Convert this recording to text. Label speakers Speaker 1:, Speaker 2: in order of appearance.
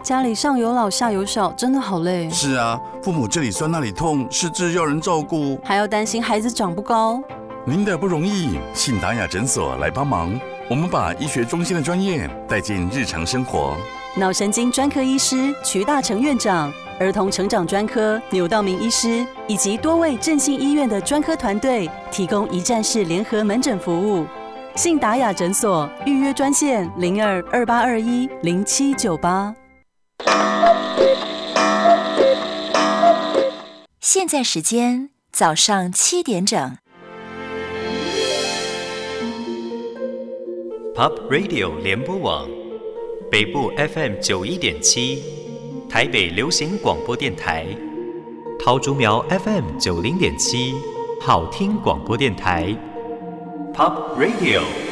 Speaker 1: 家里上有老下有小，真的好累。
Speaker 2: 是啊，父母这里酸那里痛，失智要人照顾，
Speaker 1: 还要担心孩子长不高。
Speaker 2: 您的不容易，信达雅诊所来帮忙。我们把医学中心的专业带进日常生活。
Speaker 1: 脑神经专科医师瞿大成院长，儿童成长专科牛道明医师，以及多位振兴医院的专科团队，提供一站式联合门诊服务。信达雅诊所预约专线02-2821-0798。
Speaker 3: 现在时间早上7点整。
Speaker 4: Pop Radio 联播网，北部 FM 91.7，台北流行广播电台，桃竹苗 FM 90.7，好听广播电台。Pop Radio。